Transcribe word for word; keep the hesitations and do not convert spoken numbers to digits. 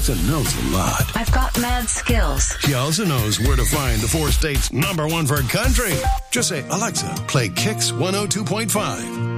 Alexa knows a lot. I've got mad skills. She also knows where to find the four states number one for country. Just say, Alexa, play Kicks one oh two point five.